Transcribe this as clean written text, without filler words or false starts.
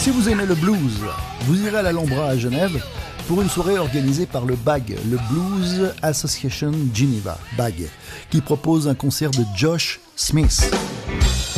Si vous aimez le blues, vous irez à l'Alhambra à Genève pour une soirée organisée par le BAG, le Blues Association Geneva, BAG, qui propose un concert de Josh Smith.